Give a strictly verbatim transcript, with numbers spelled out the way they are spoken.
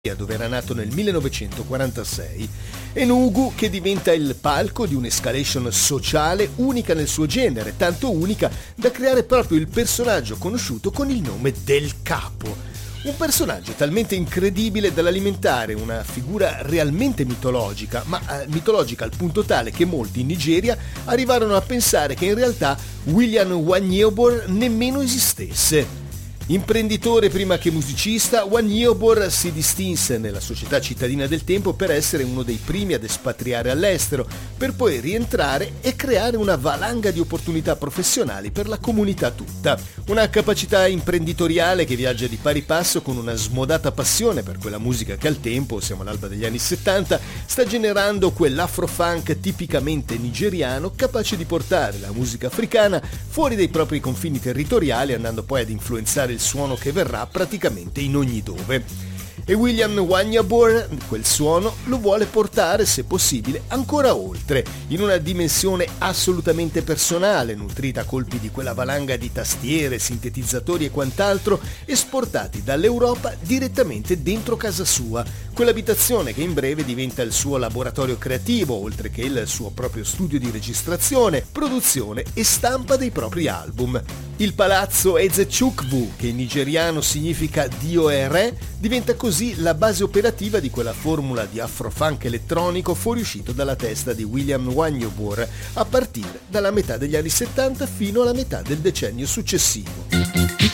dove era nato nel millenovecentoquarantasei. Enugu che diventa il palco di un'escalation sociale unica nel suo genere, tanto unica da creare proprio il personaggio conosciuto con il nome del Capo. Un personaggio talmente incredibile dall'alimentare una figura realmente mitologica, ma eh, mitologica al punto tale che molti in Nigeria arrivarono a pensare che in realtà William Wanyobor nemmeno esistesse. Imprenditore prima che musicista, Wanyobor si distinse nella società cittadina del tempo per essere uno dei primi ad espatriare all'estero, per poi rientrare e creare una valanga di opportunità professionali per la comunità tutta. Una capacità imprenditoriale che viaggia di pari passo con una smodata passione per quella musica che al tempo, siamo all'alba degli anni settanta, sta generando quell'afro-funk tipicamente nigeriano capace di portare la musica africana fuori dai propri confini territoriali, andando poi ad influenzare il suono che verrà praticamente in ogni dove. E William Wanyobor quel suono lo vuole portare, se possibile, ancora oltre, in una dimensione assolutamente personale, nutrita a colpi di quella valanga di tastiere, sintetizzatori e quant'altro, esportati dall'Europa direttamente dentro casa sua, quell'abitazione che in breve diventa il suo laboratorio creativo, oltre che il suo proprio studio di registrazione, produzione e stampa dei propri album. Il palazzo Ezechukwu, che in nigeriano significa Dio è re, diventa così la base operativa di quella formula di afrofunk elettronico fuoriuscito dalla testa di William Wanyobor a partire dalla metà degli anni settanta fino alla metà del decennio successivo.